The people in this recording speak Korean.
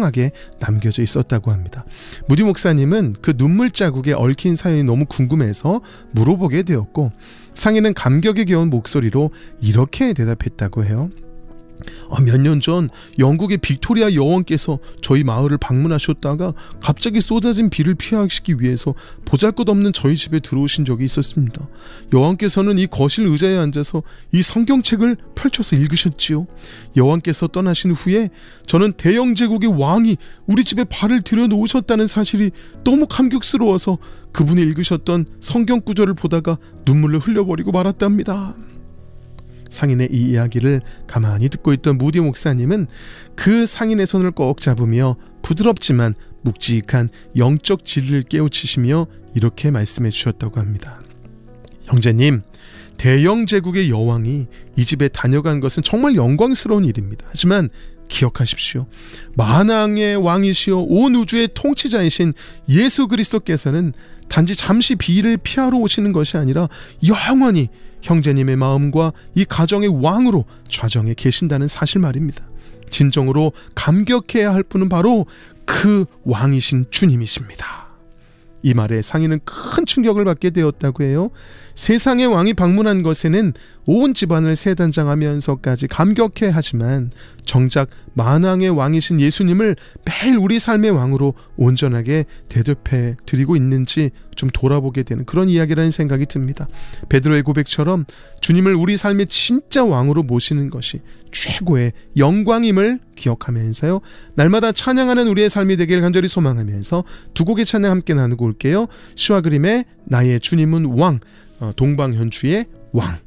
투명하게 남겨져 있었다고 합니다. 무디 목사님은 그 눈물 자국에 얽힌 사연이 너무 궁금해서 물어보게 되었고, 상인은 감격에 겨운 목소리로 이렇게 대답했다고 해요. 몇 년 전 영국의 빅토리아 여왕께서 저희 마을을 방문하셨다가 갑자기 쏟아진 비를 피하시기 위해서 보잘것없는 저희 집에 들어오신 적이 있었습니다. 여왕께서는 이 거실 의자에 앉아서 이 성경책을 펼쳐서 읽으셨지요. 여왕께서 떠나신 후에 저는 대영 제국의 왕이 우리 집에 발을 들여놓으셨다는 사실이 너무 감격스러워서 그분이 읽으셨던 성경 구절을 보다가 눈물을 흘려버리고 말았답니다. 상인의 이 이야기를 가만히 듣고 있던 무디 목사님은 그 상인의 손을 꼭 잡으며 부드럽지만 묵직한 영적 진리를 깨우치시며 이렇게 말씀해 주셨다고 합니다. 형제님, 대영 제국의 여왕이 이 집에 다녀간 것은 정말 영광스러운 일입니다. 하지만 기억하십시오. 만왕의 왕이시여 온 우주의 통치자이신 예수 그리스도께서는 단지 잠시 비를 피하러 오시는 것이 아니라 영원히 형제님의 마음과 이 가정의 왕으로 좌정에 계신다는 사실 말입니다. 진정으로 감격해야 할 분은 바로 그 왕이신 주님이십니다. 이 말에 상인은 큰 충격을 받게 되었다고 해요. 세상의 왕이 방문한 것에는 온 집안을 세단장하면서까지 감격해 하지만 정작 만왕의 왕이신 예수님을 매일 우리 삶의 왕으로 온전하게 대접해 드리고 있는지 좀 돌아보게 되는 그런 이야기라는 생각이 듭니다. 베드로의 고백처럼 주님을 우리 삶의 진짜 왕으로 모시는 것이 최고의 영광임을 기억하면서요, 날마다 찬양하는 우리의 삶이 되길 간절히 소망하면서 두 곡의 찬양 함께 나누고 올게요. 시와 그림의 나의 주님은 왕, 동방현주의 왕.